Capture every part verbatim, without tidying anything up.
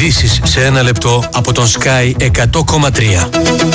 Ειδήσεις σε ένα λεπτό από τον Sky εκατό κόμμα τρία.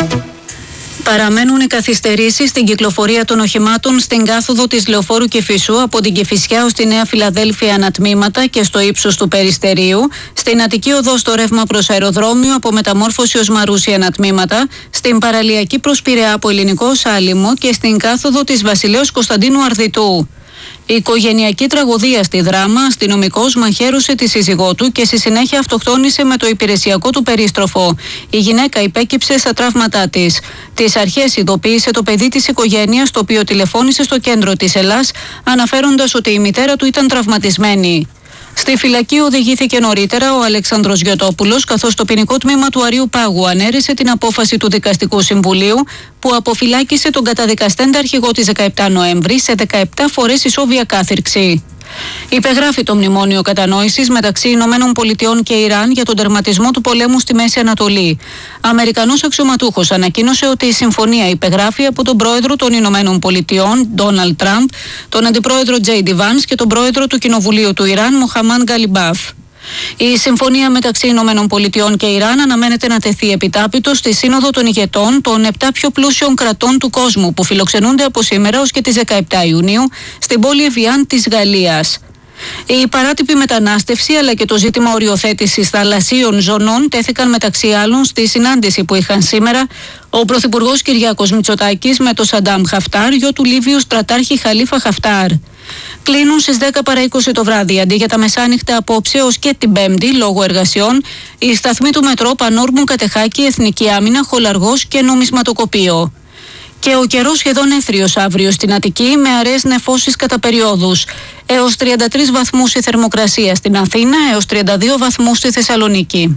Παραμένουν οι καθυστερήσεις στην κυκλοφορία των οχημάτων στην κάθοδο της Λεωφόρου Κηφισού από την Κηφισιά ως τη Νέα Φιλαδέλφια ανατμήματα και στο ύψος του Περιστερίου, στην Αττική Οδό στο ρεύμα προς αεροδρόμιο από Μεταμόρφωση ως Μαρούσι ανατμήματα, στην παραλιακή προς Πειραιά από Ελληνικό ως Άλυμο και στην κάθοδο της Βασιλέως Κωνσταντίνου Αρδιτού. Η οικογενειακή τραγωδία στη Δράμα, αστυνομικός μαχαίρωσε τη σύζυγό του και στη συνέχεια αυτοκτόνησε με το υπηρεσιακό του περίστροφο. Η γυναίκα υπέκυψε στα τραύματά της. Τις αρχές ειδοποίησε το παιδί της οικογένειας, το οποίο τηλεφώνησε στο κέντρο της Ελλάς, αναφέροντας ότι η μητέρα του ήταν τραυματισμένη. Στη φυλακή οδηγήθηκε νωρίτερα ο Αλέξανδρος Γιωτόπουλος, καθώς το ποινικό τμήμα του Αρείου Πάγου ανέρεσε την απόφαση του Δικαστικού Συμβουλίου που αποφυλάκησε τον καταδικαστέντα αρχηγό της δεκαεπτά Νοέμβρη σε δεκαεπτά φορές ισόβια κάθυρξη. Υπεγράφει το μνημόνιο κατανόησης μεταξύ Ηνωμένων Πολιτειών και Ιράν για τον τερματισμό του πολέμου στη Μέση Ανατολή. Αμερικανός αξιωματούχος ανακοίνωσε ότι η συμφωνία υπεγράφει από τον πρόεδρο των Ηνωμένων Πολιτειών, Ντόναλντ Τραμπ, τον αντιπρόεδρο Τζέι Ντι Βάνς και τον πρόεδρο του Κοινοβουλίου του Ιράν, Μοχαμάν Γκαλιμπάφ. Η συμφωνία μεταξύ Ηνωμένων Πολιτειών και Ιράν αναμένεται να τεθεί επιτάπητο στη Σύνοδο των ηγετών των επτά πιο πλούσιων κρατών του κόσμου που φιλοξενούνται από σήμερα ως και τις δεκαεπτά Ιουνίου στην πόλη Εβιάν της Γαλλίας. Η παράτυπη μετανάστευση αλλά και το ζήτημα οριοθέτησης θαλασσίων ζωνών τέθηκαν μεταξύ άλλων στη συνάντηση που είχαν σήμερα ο Πρωθυπουργός Κυριάκος Μητσοτάκης με τον Σαντάμ Χαφτάρ, γιο του Λίβιου στρατάρχη Χαλίφα Χαφτάρ. Κλείνουν στις δέκα παρά είκοσι το βράδυ, αντί για τα μεσάνυχτα απόψε ως και την Πέμπτη, λόγω εργασιών, οι σταθμοί του μετρό Πανόρμου, Κατεχάκη, Εθνική Άμυνα, Χολαργός και Νομισματοκοπείο. Και ο καιρός σχεδόν έθριος αύριο στην Αττική, με αραιές νεφώσεις κατά περιόδους. Έως τριάντα τρεις βαθμούς η θερμοκρασία στην Αθήνα, έως τριάντα δύο βαθμούς στη Θεσσαλονίκη.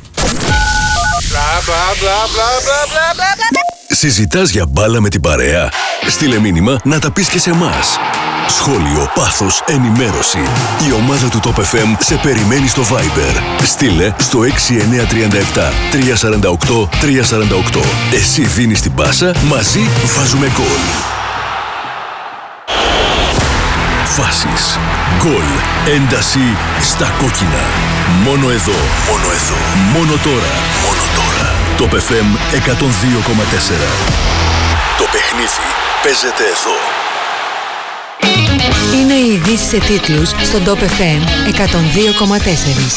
Συζητάς για μπάλα με την παρέα? Στείλε μήνυμα να τα πεις και σε εμάς. Σχόλιο, πάθος, ενημέρωση. Η ομάδα του Top εφ εμ σε περιμένει στο Viber. Στείλε στο έξι εννιά τρία επτά τρία τέσσερα οκτώ τρία τέσσερα οκτώ. Εσύ δίνεις την πάσα, μαζί βάζουμε γκολ. Φάσεις, γκολ, ένταση στα κόκκινα. Μόνο εδώ, μόνο εδώ, μόνο τώρα, μόνο τώρα. Top εφ εμ εκατόν δύο κόμμα τέσσερα. Το παιχνίδι παίζεται εδώ. Είναι οι ειδήσεις σε τίτλους στον Top εφ εμ εκατόν δύο κόμμα τέσσερα.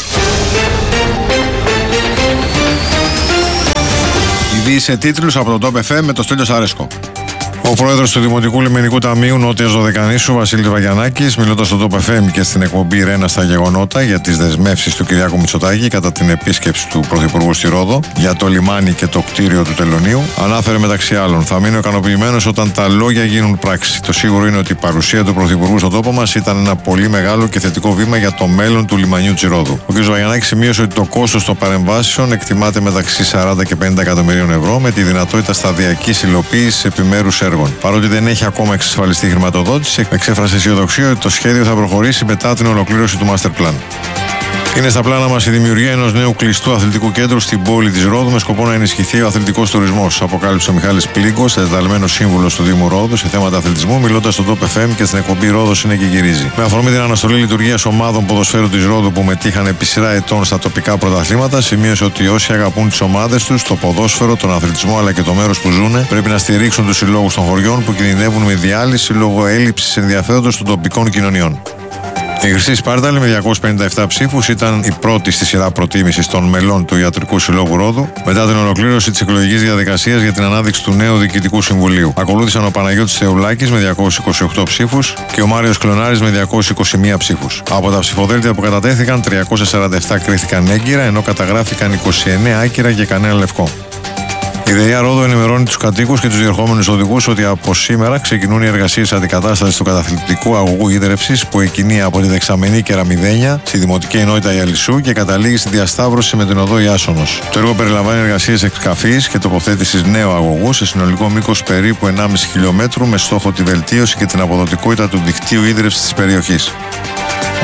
Ειδήσεις σε τίτλους από τον Top εφ εμ με το Στέλιο Σάρεσκο. Ο πρόεδρος του Δημοτικού Λιμενικού Ταμείου Νότιας Δωδεκανήσου, Βασίλης Βαγιανάκης, μιλώντας στο Top εφ εμ και στην εκπομπή Ρένα στα γεγονότα για τις δεσμεύσεις του Κυριάκου Μητσοτάκη κατά την επίσκεψη του Πρωθυπουργού στη Ρόδο για το λιμάνι και το κτίριο του Τελωνείου, ανάφερε μεταξύ άλλων: Θα μείνω ικανοποιημένος όταν τα λόγια γίνουν πράξη. Το σίγουρο είναι ότι η παρουσία του Πρωθυπουργού στον τόπο μας ήταν ένα πολύ μεγάλο και θετικό βήμα για το μέλλον του λιμανιού της Ρόδου. Ο κ. Βαγιανάκης σημείωσε ότι το κόστος των παρεμβάσεων εκτιμάται μεταξύ σαράντα και πενήντα εκατομμυρίων ευρώ, με τη δυνατότητα σταδιακής υλοποίησης επιμέρους έργων. Παρότι δεν έχει ακόμα εξασφαλιστεί η χρηματοδότηση, εξέφρασε αισιοδοξία ότι το σχέδιο θα προχωρήσει μετά την ολοκλήρωση του Master Plan. Είναι στα πλάνα μας η δημιουργία ενός νέου κλειστού αθλητικού κέντρου στην πόλη της Ρόδου με σκοπό να ενισχυθεί ο αθλητικός τουρισμός, αποκάλυψε ο Μιχάλης Πλίγκος, εντεταλμένος σύμβουλος του Δήμου Ρόδου σε θέματα αθλητισμού, μιλώντας στο Top εφ εμ και στην εκπομπή Ρόδος είναι και γυρίζει. Με αφορμή την αναστολή λειτουργίας ομάδων ποδοσφαίρου της Ρόδου που μετήχαν επί σειρά ετών στα τοπικά πρωταθλήματα, σημείωσε ότι όσοι αγαπούν τις ομάδες τους, το ποδόσφαιρο, τον αθλητισμό αλλά και το μέρος που ζουν, πρέπει να στηρίξουν τους συλλόγους των χωριών που κινδυνεύουν με διάλυση λόγω έλλειψης ενδιαφέροντος των τοπικών κοινωνιών. Η Χρυσή Σπάρταλη με διακόσιους πενήντα επτά ψήφους ήταν η πρώτη στη σειρά προτίμησης των μελών του Ιατρικού Συλλόγου Ρόδου μετά την ολοκλήρωση της εκλογικής διαδικασίας για την ανάδειξη του νέου Διοικητικού Συμβουλίου. Ακολούθησαν ο Παναγιώτης Θεουλάκης με διακόσιους είκοσι οκτώ ψήφους και ο Μάριος Κλωνάρης με διακόσιους είκοσι μία ψήφους. Από τα ψηφοδέλτια που κατατέθηκαν, τριακόσιες σαράντα επτά κρίθηκαν έγκυρα, ενώ καταγράφηκαν είκοσι εννέα άκυρα και κανένα λευκό. Η ΔΕΙΑ Ρόδο ενημερώνει τους κατοίκους και τους διερχόμενους οδηγούς ότι από σήμερα ξεκινούν οι εργασίες αντικατάστασης του καταθλιπτικού αγωγού ίδρευσης που εκκινεί από τη δεξαμενή Κεραμιδένια στη Δημοτική Ενότητα Ιαλισσού και καταλήγει στη διασταύρωση με την οδό Ιάσονος. Το έργο περιλαμβάνει εργασίες εξκαφής και τοποθέτησης νέου αγωγού σε συνολικό μήκος περίπου ενάμιση χιλιόμετρου με στόχο τη βελτίωση και την αποδοτικότητα του δικτύου ίδρευσης της περιοχής.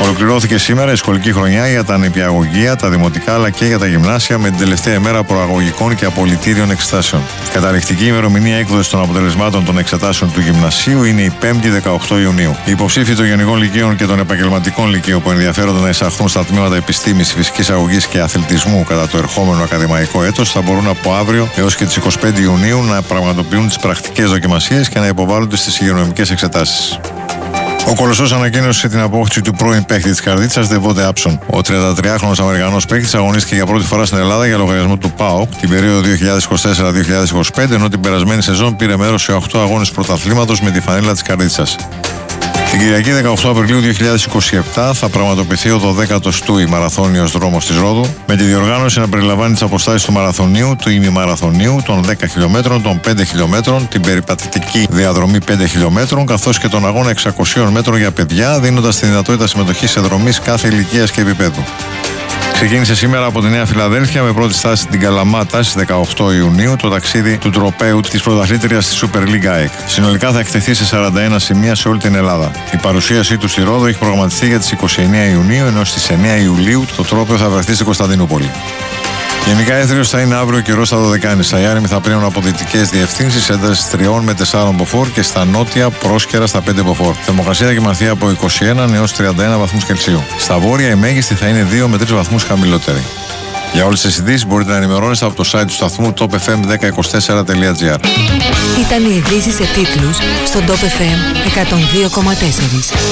Ολοκληρώθηκε σήμερα η σχολική χρονιά για τα νηπιαγωγεία, τα δημοτικά αλλά και για τα γυμνάσια με την τελευταία ημέρα προαγωγικών και απολυτήριων εξετάσεων. Η καταληκτική ημερομηνία έκδοση των αποτελεσμάτων των εξετάσεων του γυμνασίου είναι η πέμπτη δεκαοκτώ Ιουνίου. Οι υποψήφοι των γενικών λυκείων και των επαγγελματικών λυκείων που ενδιαφέρονται να εισαχθούν στα τμήματα επιστήμης, φυσικής αγωγής και αθλητισμού κατά το ερχόμενο ακαδημαϊκό έτος θα μπορούν από αύριο έως και τις είκοσι πέντε Ιουνίου να πραγματοποιούν τις πρακτικές δοκιμασίες και να υποβάλλονται στις υγειονομικές εξετάσεις. Ο Κολοσσός ανακοίνωσε την απόκτηση του πρώην παίκτη της Καρδίτσας, Δεβόντε Άψον. Ο τριαντατριάχρονος Αμερικανός παίκτης αγωνίστηκε για πρώτη φορά στην Ελλάδα για λογαριασμό του ΠΑΟΚ την περίοδο δύο χιλιάδες είκοσι τέσσερα δύο χιλιάδες είκοσι πέντε, ενώ την περασμένη σεζόν πήρε μέρος σε οκτώ αγώνες πρωταθλήματος με τη φανέλα της Καρδίτσας. Την Κυριακή δεκαοκτώ Απριλίου δύο χιλιάδες είκοσι επτά θα πραγματοποιηθεί ο δωδέκατος Τούι μαραθώνιος δρόμος της Ρόδου, με τη διοργάνωση να περιλαμβάνει τις αποστάσεις του μαραθωνίου, του ημιμαραθωνίου, των δέκα χιλιομέτρων, των πέντε χιλιομέτρων, την περιπατητική διαδρομή πέντε χιλιομέτρων, καθώς και τον αγώνα εξακοσίων μέτρων για παιδιά, δίνοντας τη δυνατότητα συμμετοχής σε δρομής κάθε ηλικίας και επίπεδου. Ξεκίνησε σήμερα από τη Νέα Φιλαδέλφια με πρώτη στάση την Καλαμάτα στις δεκαοκτώ Ιουνίου το ταξίδι του τροπαίου της πρωταθλήτριας της Super League ΑΕΚ. Συνολικά θα εκτεθεί σε σαράντα ένα σημεία σε όλη την Ελλάδα. Η παρουσίασή του στη Ρόδο έχει προγραμματιστεί για τις είκοσι εννέα Ιουνίου, ενώ στις εννέα Ιουλίου το τρόπαιο θα βρεθεί στην Κωνσταντινούπολη. Γενικά έθριος θα είναι αύριο καιρός στα Δωδεκάνησα. Οι άρημοι θα πλέουν από δυτικές διευθύνσεις, ένταση τριών με τεσσάρων μποφόρ και στα νότια πρόσκαιρα στα πέντε μποφόρ. Θερμοκρασία θα κοιμαθεί από είκοσι ένα έως τριάντα ένα βαθμούς Κελσίου. Στα βόρεια η μέγιστη θα είναι δύο με τρεις βαθμούς χαμηλότερη. Για όλες τις ειδήσεις μπορείτε να ενημερώνεστε από το site του σταθμού top f m ένα μηδέν δύο τέσσερα τελεία g r. Ήταν οι ειδήσεις σε τίτλους στον Top εφ εμ εκατόν δύο κόμμα τέσσερα.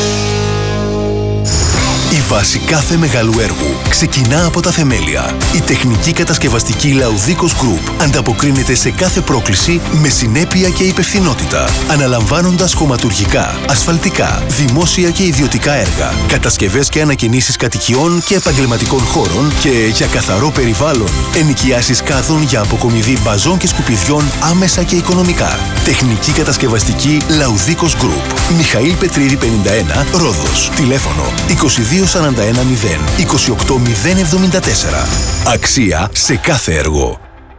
Η βάση κάθε μεγάλου έργου ξεκινά από τα θεμέλια. Η τεχνική κατασκευαστική Λαουδίκος Group ανταποκρίνεται σε κάθε πρόκληση με συνέπεια και υπευθυνότητα, αναλαμβάνοντας χωματουργικά, ασφαλτικά, δημόσια και ιδιωτικά έργα, κατασκευές και ανακαινήσεις κατοικιών και επαγγελματικών χώρων και για καθαρό περιβάλλον, ενοικιάσεις κάδων για αποκομιδή μπαζών και σκουπιδιών άμεσα και οικονομικά. Τεχνική κατασκευαστική Λαουδίκος Group. Μιχαήλ Πετρίδη πενήντα ένα, Ρόδος. Τηλέφωνο είκοσι δύο σαράντα ένα μηδέν είκοσι οκτώ μηδέν εβδομήντα τέσσερα. Αξία σε κάθε έργο.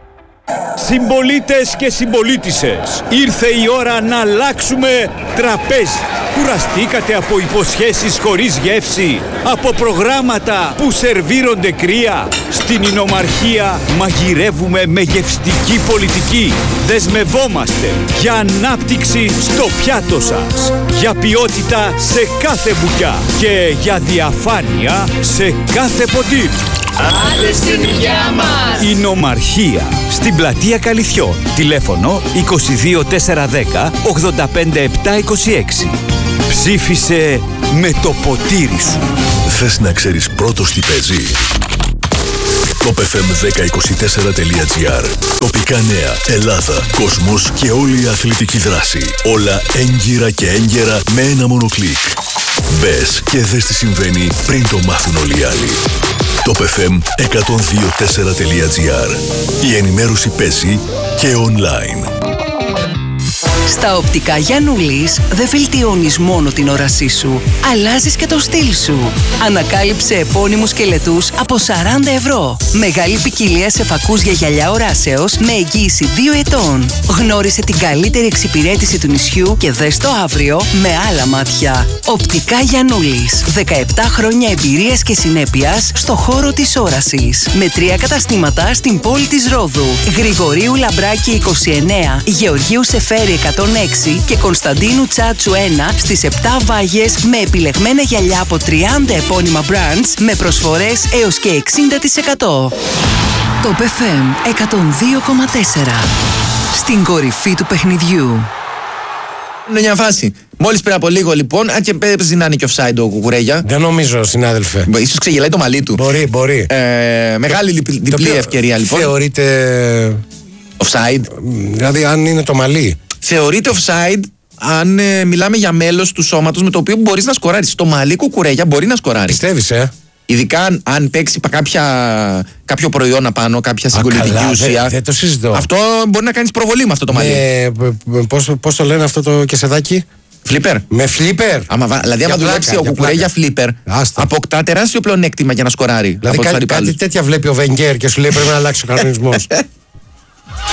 Συμπολίτες και συμπολίτισσες, ήρθε η ώρα να αλλάξουμε τραπέζι. Κουραστήκατε από υποσχέσεις χωρίς γεύση, από προγράμματα που σερβίρονται κρύα? Στην Ινομαρχία μαγειρεύουμε με γευστική πολιτική. Δεσμευόμαστε για ανάπτυξη στο πιάτο σας, για ποιότητα σε κάθε μπουκιά και για διαφάνεια σε κάθε ποτήρι. Άντε στην υγειά μας! Ινομαρχία, στην πλατεία Καλυθιών. Τηλέφωνο είκοσι δύο τετρακόσια δέκα ογδόντα πέντε επτακόσια είκοσι έξι. Ψήφισε με το ποτήρι σου. Θες να ξέρεις πρώτος τι παίζει? top f m ένα μηδέν δύο τέσσερα τελεία g r. Τοπικά νέα, Ελλάδα, κόσμος και όλη η αθλητική δράση. Όλα έγκυρα και έγκαιρα με ένα μόνο κλικ. Μπες και δες τι συμβαίνει πριν το μάθουν όλοι οι άλλοι. top f m εκατόν δύο τέσσερα τελεία g r. Η ενημέρωση παίζει και online. Στα οπτικά Γιαννούλης δεν βελτιώνεις μόνο την όρασή σου, αλλάζεις και το στυλ σου. Ανακάλυψε επώνυμους σκελετούς από σαράντα ευρώ. Μεγάλη ποικιλία σε φακούς για γυαλιά οράσεως με εγγύηση δύο ετών. Γνώρισε την καλύτερη εξυπηρέτηση του νησιού και δες το αύριο με άλλα μάτια. Οπτικά Γιαννούλης. δεκαεπτά χρόνια εμπειρίας και συνέπειας στο χώρο της όρασης. Με τρία καταστήματα στην πόλη της Ρόδου. Γρηγορίου Λαμπράκη είκοσι εννέα, Γεωργίου Σεφέρη εκατόν έξι και Κωνσταντίνου Τσάτσου ένα στις επτά Βάγες με επιλεγμένα γυαλιά από τριάντα επώνυμα brands με προσφορές έως και εξήντα τοις εκατό. Top εφ εμ εκατόν δύο κόμμα τέσσερα. Στην κορυφή του παιχνιδιού. Είναι μια φάση. Μόλις πριν από λίγο λοιπόν, αν και παίζει να είναι και offside ο Κουκουρέγια. Δεν νομίζω, συνάδελφε. Ίσως ξεγελάει το μαλλί του. Μπορεί, μπορεί. Ε, μεγάλη διπλή, διπλή ευκαιρία λοιπόν. Θεωρείται offside. Δηλαδή, αν είναι το μαλλί. Θεωρείται offside αν ε, μιλάμε για μέλος του σώματος με το οποίο μπορείς να σκοράρεις. Το μαλλί Κουκουρέγια μπορεί να σκοράρει. Πιστεύεις, ε? Ειδικά αν, αν παίξει κάποια, κάποιο προϊόν απάνω, κάποια συγκολητική ουσία. Δεν δε το συζητώ. Αυτό μπορεί να κάνεις προβολή με αυτό το μαλλί. Ε, πώς, πώς το λένε αυτό το κεσεδάκι? Φλίπερ. Με φλίπερ. Άμα, δηλαδή, άμα δουλέψει ο Κουκουρέγια φλίπερ, αποκτά τεράστιο πλεονέκτημα για να σκοράρει. Δηλαδή, κάτι, κάτι τέτοια βλέπει ο Βενγκέρ και σου λέει πρέπει να αλλάξει ο κανονισμός.